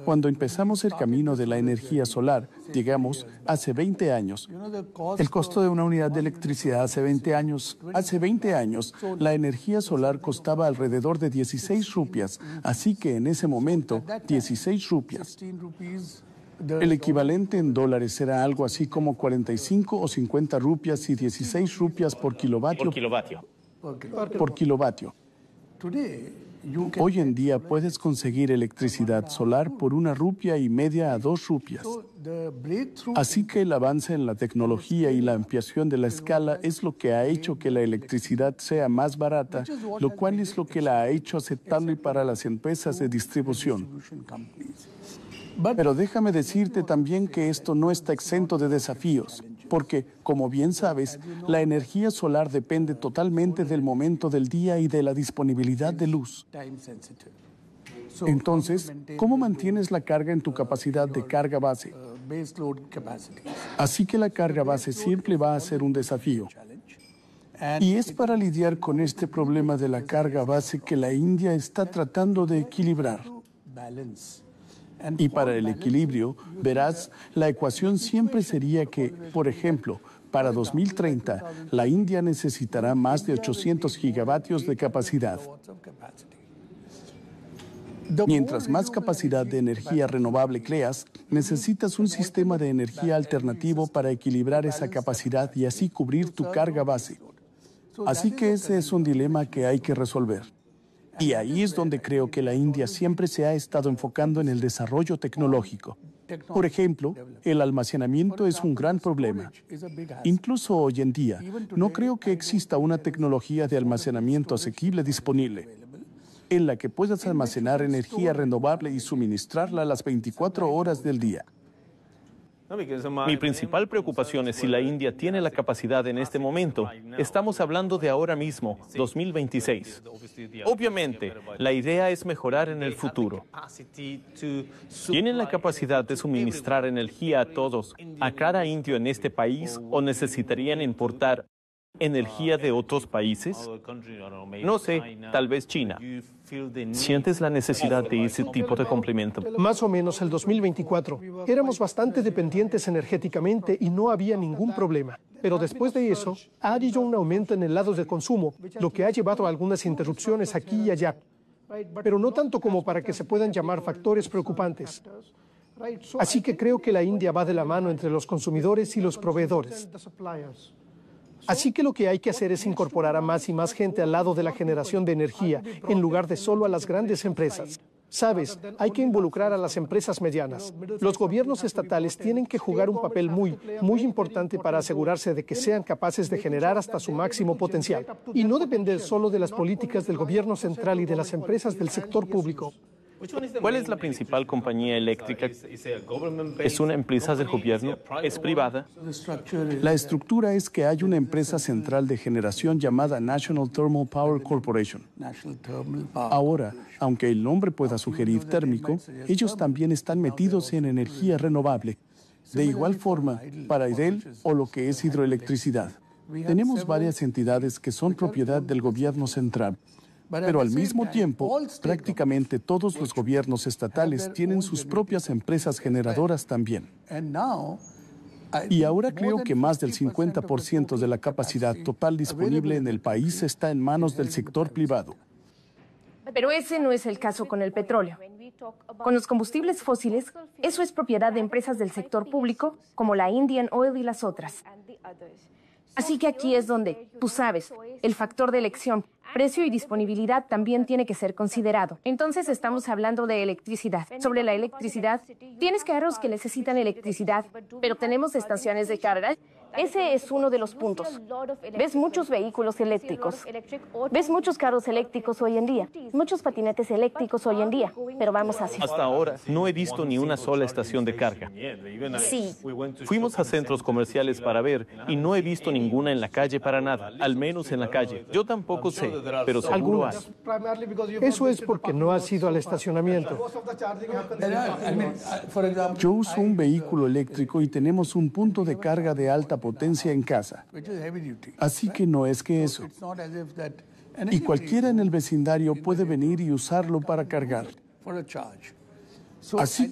Cuando empezamos el camino de la energía solar, digamos, hace 20 años, el costo de una unidad de electricidad hace 20 años, la energía solar costaba alrededor de 16 rupias, así que en ese momento, 16 rupias. El equivalente en dólares era algo así como 45 o 50 rupias y 16 rupias por kilovatio. Por kilovatio. Hoy en día puedes conseguir electricidad solar por 1,5 a 2 rupias. Así que el avance en la tecnología y la ampliación de la escala es lo que ha hecho que la electricidad sea más barata, lo cual es lo que la ha hecho aceptable para las empresas de distribución. Pero déjame decirte también que esto no está exento de desafíos, porque, como bien sabes, la energía solar depende totalmente del momento del día y de la disponibilidad de luz. Entonces, ¿cómo mantienes la carga en tu capacidad de carga base? Así que la carga base siempre va a ser un desafío. Y es para lidiar con este problema de la carga base que la India está tratando de equilibrar. Y para el equilibrio, verás, la ecuación siempre sería que, por ejemplo, para 2030, la India necesitará más de 800 gigavatios de capacidad. Mientras más capacidad de energía renovable creas, necesitas un sistema de energía alternativo para equilibrar esa capacidad y así cubrir tu carga base. Así que ese es un dilema que hay que resolver. Y ahí es donde creo que la India siempre se ha estado enfocando en el desarrollo tecnológico. Por ejemplo, el almacenamiento es un gran problema. Incluso hoy en día, no creo que exista una tecnología de almacenamiento asequible disponible, en la que puedas almacenar energía renovable y suministrarla a las 24 horas del día. Mi principal preocupación es si la India tiene la capacidad en este momento. Estamos hablando de ahora mismo, 2026. Obviamente, la idea es mejorar en el futuro. ¿Tienen la capacidad de suministrar energía a todos, a cada indio en este país, o necesitarían importar energía de otros países? No sé, tal vez China. ¿Sientes la necesidad de ese tipo de complemento? Más o menos el 2024. Éramos bastante dependientes energéticamente y no había ningún problema. Pero después de eso, ha habido un aumento en el lado de consumo, lo que ha llevado a algunas interrupciones aquí y allá. Pero no tanto como para que se puedan llamar factores preocupantes. Así que creo que la India va de la mano entre los consumidores y los proveedores. Así que lo que hay que hacer es incorporar a más y más gente al lado de la generación de energía, en lugar de solo a las grandes empresas. Sabes, hay que involucrar a las empresas medianas. Los gobiernos estatales tienen que jugar un papel muy importante para asegurarse de que sean capaces de generar hasta su máximo potencial y no depender solo de las políticas del gobierno central y de las empresas del sector público. ¿Cuál es la principal compañía eléctrica? ¿Es una empresa del gobierno? ¿Es privada? La estructura es que hay una empresa central de generación llamada National Thermal Power Corporation. Ahora, aunque el nombre pueda sugerir térmico, ellos también están metidos en energía renovable. De igual forma, para IDEL o lo que es hidroelectricidad. Tenemos varias entidades que son propiedad del gobierno central. Pero al mismo tiempo, prácticamente todos los gobiernos estatales tienen sus propias empresas generadoras también. Y ahora creo que más del 50% de la capacidad total disponible en el país está en manos del sector privado. Pero ese no es el caso con el petróleo. Con los combustibles fósiles, eso es propiedad de empresas del sector público, como la Indian Oil y las otras. Así que aquí es donde, tú sabes, el factor de elección, precio y disponibilidad también tiene que ser considerado. Entonces estamos hablando de electricidad. Sobre la electricidad, tienes carros que necesitan electricidad, pero tenemos estaciones de carga. Ese es uno de los puntos. Ves muchos vehículos eléctricos. Ves muchos carros eléctricos hoy en día. Muchos patinetes eléctricos hoy en día. Pero vamos hacia... Hasta ahora no he visto ni una sola estación de carga. Sí. Fuimos a centros comerciales para ver y no he visto ninguna en la calle para nada. Al menos en la calle. Yo tampoco sé, pero seguro hay. Eso es porque no has ido al estacionamiento. Yo uso un vehículo eléctrico y tenemos un punto de carga de alta potencia en casa. Así que no es que eso. Y cualquiera en el vecindario puede venir y usarlo para cargar. Así